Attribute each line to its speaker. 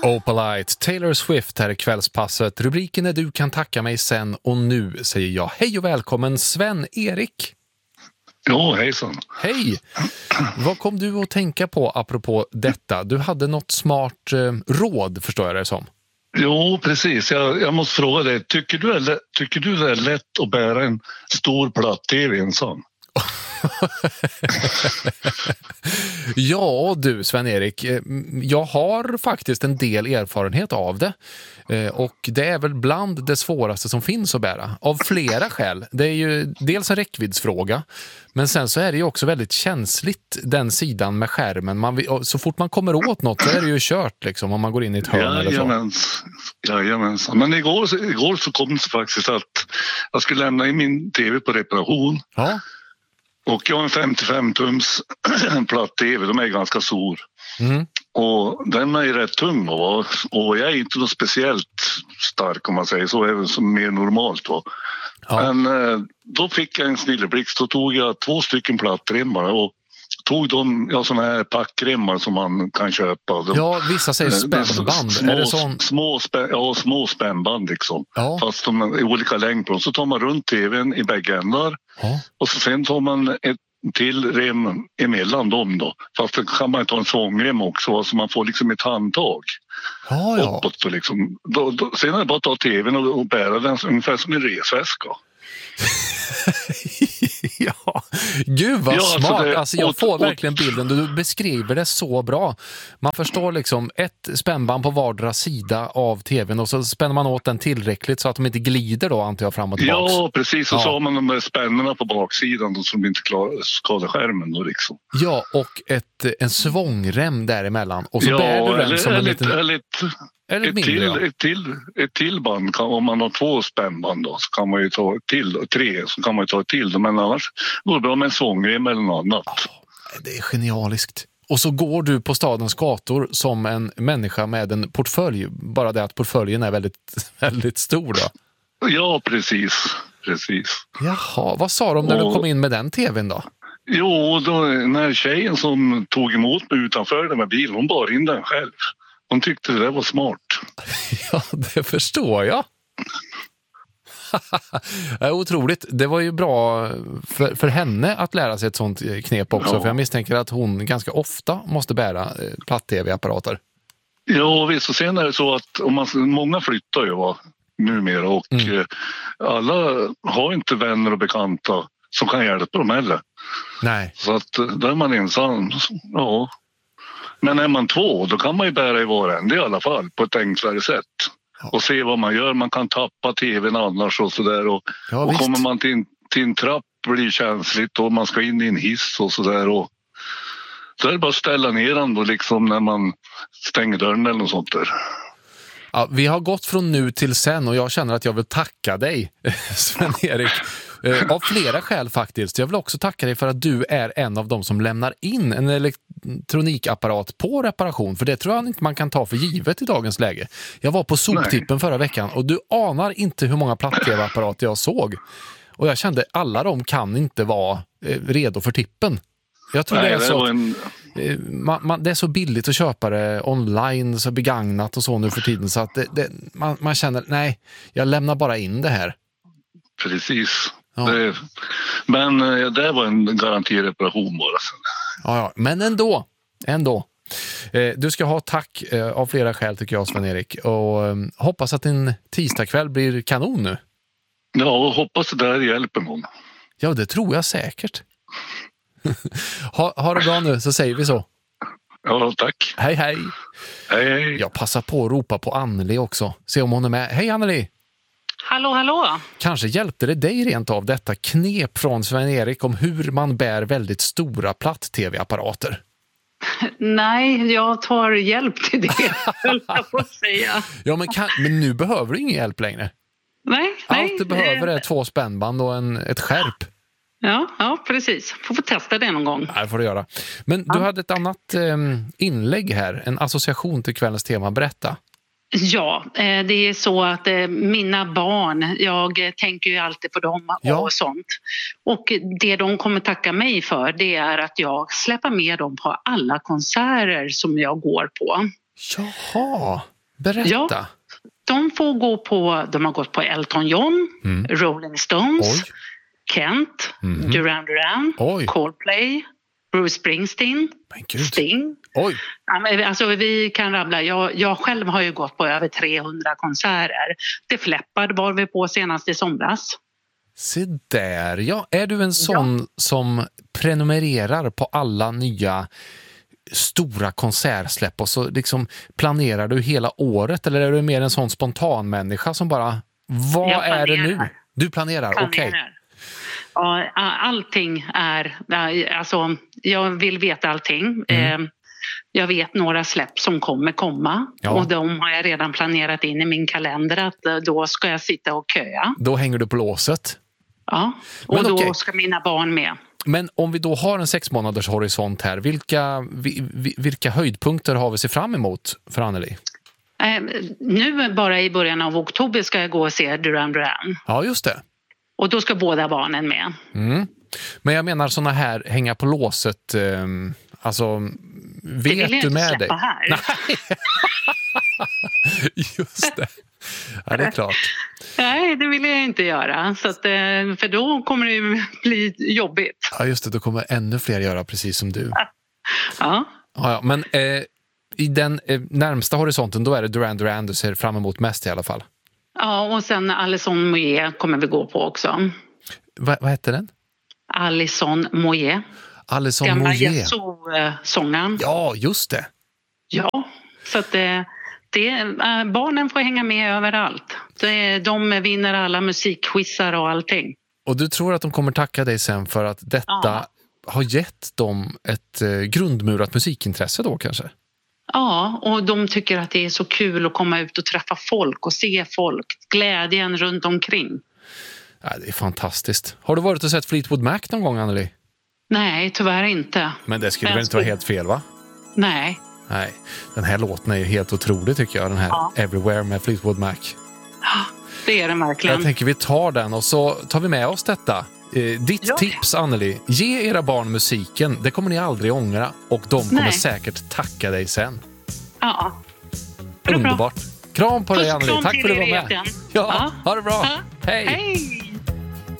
Speaker 1: Opalite, Taylor Swift här i kvällspasset. Rubriken är Du kan tacka mig sen och nu säger jag hej och välkommen Sven-Erik.
Speaker 2: Ja, hejsan.
Speaker 1: Hej! Vad kom du att tänka på apropå detta? Du hade något smart råd, förstår jag det som.
Speaker 2: Jo, precis. Jag måste fråga dig. Tycker du det är lätt att bära en stor platt-tv ensam?
Speaker 1: Ja du Sven-Erik, jag har faktiskt en del erfarenhet av det och det är väl bland det svåraste som finns att bära av flera skäl. Det är ju dels en räckviddsfråga, men sen så är det ju också väldigt känsligt den sidan med skärmen. Så fort man kommer åt något så är det ju kört liksom, om man går in i ett hörn eller så.
Speaker 2: Jajamensan. Men igår så kom det faktiskt att jag skulle lämna in min tv på reparation.
Speaker 1: Ja.
Speaker 2: Och jag har en 55-tums platt-tv, de är ganska stor.
Speaker 1: Mm.
Speaker 2: Och den är rätt tung och jag är inte så speciellt stark om man säger så, även som mer normalt. Va? Ja. Men då fick jag en snilleblixt, då tog jag 2 stycken plattremmar och tog de såna här packremmar som man kan köpa.
Speaker 1: Ja, vissa säger spännband. Är det sån?
Speaker 2: Små spännband liksom.
Speaker 1: Ja.
Speaker 2: Fast de är olika längd på dem. Så tar man runt tvn i bägge ändar. Ja. Och sen tar man ett till rem emellan dem då. Fast då kan man ta en svångrem också så man får liksom ett handtag.
Speaker 1: Ja.
Speaker 2: Uppåt och liksom. Sen är det bara att ta tvn och bära den ungefär som en resväska.
Speaker 1: Ja, gud vad smart.
Speaker 2: Alltså
Speaker 1: jag får verkligen bilden. Du beskriver det så bra. Man förstår liksom ett spännband på vardera sida av tvn och så spänner man åt den tillräckligt så att de inte glider då, antar jag, fram och tillbaks.
Speaker 2: Ja, precis. Och så har man de där spännorna på baksidan då, som inte skadar skärmen då liksom.
Speaker 1: Ja, och en svångrem däremellan. Och så bär du den som en liten...
Speaker 2: Ett till band, om man har 2 spännband då, så kan man ju ta till, 3 så kan man ju ta ett till, men annars går det bra med en svångrem eller något annat.
Speaker 1: Det är genialiskt. Och så går du på stadens gator som en människa med en portfölj, bara det att portföljen är väldigt, väldigt stor då.
Speaker 2: Ja, precis.
Speaker 1: Jaha, vad sa de när du kom in med den tvn då?
Speaker 2: Jo, då, när tjejen som tog emot mig utanför den med bilen, hon bar in den själv. Hon tyckte det var smart.
Speaker 1: Ja, det förstår jag. Otroligt. Det var ju bra för henne att lära sig ett sånt knep också. Ja. För jag misstänker att hon ganska ofta måste bära platt-tv-apparater.
Speaker 2: Ja, visst. Och sen är det så att många flyttar ju numera och alla har inte vänner och bekanta som kan hjälpa dem heller.
Speaker 1: Nej.
Speaker 2: Så att där är man ensam. Ja. Men är man 2, då kan man ju bära i varenda i alla fall på ett enklare sätt. Ja. Och se vad man gör. Man kan tappa tvn annars och sådär. Och kommer man till en trapp blir det känsligt och man ska in i en hiss och sådär. Och så är det bara att ställa ner den då liksom när man stänger dörren eller något sånt där.
Speaker 1: Ja, vi har gått från nu till sen och jag känner att jag vill tacka dig, Sven-Erik. Av flera skäl faktiskt. Jag vill också tacka dig för att du är en av dem som lämnar in en elektronikapparat på reparation. För det tror jag inte man kan ta för givet i dagens läge. Jag var på soptippen förra veckan och du anar inte hur många platt-tv-apparater jag såg. Och jag kände alla de kan inte vara redo för tippen. Jag tror det är så det är så billigt att köpa det online, så begagnat och så nu för tiden så att man känner, nej, jag lämnar bara in det här.
Speaker 2: Precis.
Speaker 1: Ja.
Speaker 2: Men det var en garantireparation bara.
Speaker 1: Ja, men ändå. Du ska ha tack av flera skäl tycker jag, Sven-Erik. Och hoppas att din tisdagkväll blir kanon nu.
Speaker 2: Ja, hoppas det där hjälper någon.
Speaker 1: Ja, det tror jag säkert. Ha det bra nu, så säger vi så.
Speaker 2: Ja, tack.
Speaker 1: Hej.
Speaker 2: Hej.
Speaker 1: Jag passar på att ropa på Anneli också. Se om hon är med. Hej Anneli!
Speaker 3: Hallå.
Speaker 1: Kanske hjälpte det dig rent av detta knep från Sven-Erik om hur man bär väldigt stora platt-tv-apparater?
Speaker 3: Nej, jag tar hjälp till det, jag får säga.
Speaker 1: Ja, men nu behöver du ingen hjälp längre.
Speaker 3: Nej.
Speaker 1: Allt du behöver är 2 spännband och ett skärp.
Speaker 3: Ja, precis. Får testa det någon gång.
Speaker 1: Det får du göra. Men du hade ett annat inlägg här, en association till kvällens tema. Berätta.
Speaker 3: Ja, det är så att mina barn, jag tänker ju alltid på dem och sånt. Och det de kommer tacka mig för, det är att jag släpper med dem på alla konserter som jag går på.
Speaker 1: Jaha! Berätta.
Speaker 3: Ja, de har gått på Elton John, Rolling Stones, Kent, Duran Duran, Coldplay, Bruce Springsteen, Sting.
Speaker 1: Oj.
Speaker 3: Alltså vi kan rabbla. Jag själv har ju gått på över 300 konserter. Def Leppard var vi på senast i somras.
Speaker 1: Se där, ja. Är du en sån som prenumererar på alla nya stora konsertsläpp och så liksom planerar du hela året, eller är du mer en sån spontan människa som bara, vad är det nu? Du planerar. Okej.
Speaker 3: Ja, allting är, alltså jag vill veta allting. Jag vet några släpp som kommer komma och de har jag redan planerat in i min kalender att då ska jag sitta och köa.
Speaker 1: Då hänger du på låset.
Speaker 3: Ja, och då ska mina barn med.
Speaker 1: Men om vi då har en 6 månaders horisont här, vilka höjdpunkter har vi se fram emot för Anneli?
Speaker 3: Nu bara i början av oktober ska jag gå och se Duran Duran.
Speaker 1: Ja, just det.
Speaker 3: Och då ska båda barnen med.
Speaker 1: Men jag menar såna här hänga på låset, alltså vet du med dig?
Speaker 3: Här.
Speaker 1: Nej. Just det. Ja, det är klart.
Speaker 3: Nej, det vill jag inte göra. Så att, för då kommer det ju bli jobbigt.
Speaker 1: Ja, just det. Då kommer ännu fler göra precis som du.
Speaker 3: Ja.
Speaker 1: Ja, men i den närmsta horisonten då är det Duran Duran du ser fram emot mest i alla fall.
Speaker 3: Ja, och sen Alison Moyet kommer vi gå på också.
Speaker 1: Vad heter den?
Speaker 3: Alison Moyet.
Speaker 1: Alison
Speaker 3: Gamla
Speaker 1: Moyet.
Speaker 3: Yazoo-sångaren.
Speaker 1: Ja, just det.
Speaker 3: Ja, så att barnen får hänga med överallt. De vinner alla musikquizar och allting.
Speaker 1: Och du tror att de kommer tacka dig sen för att detta har gett dem ett grundmurat musikintresse då kanske?
Speaker 3: Ja, och de tycker att det är så kul att komma ut och träffa folk och se folk. Glädjen runt omkring.
Speaker 1: Ja, det är fantastiskt. Har du varit och sett Fleetwood Mac någon gång, Anneli?
Speaker 3: Nej, tyvärr inte.
Speaker 1: Men det skulle väl inte vara helt fel, va?
Speaker 3: Nej.
Speaker 1: Nej, den här låten är ju helt otrolig tycker jag. Den här Everywhere med Fleetwood Mac.
Speaker 3: Ja, det är den verkligen.
Speaker 1: Jag tänker vi tar den och så tar vi med oss detta. Ditt tips, Anneli, ge era barn musiken. Det kommer ni aldrig ångra. Och de kommer säkert tacka dig sen.
Speaker 3: Ja.
Speaker 1: Underbart. Kram på dig, Anneli. Tack för att du var med.
Speaker 3: Igen.
Speaker 1: Ja, ha det bra.
Speaker 3: Ja.
Speaker 1: Hej.
Speaker 3: Hej.